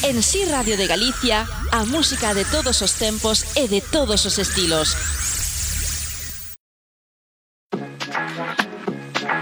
En Si Radio de Galicia, a música de todos os tempos e de todos os estilos.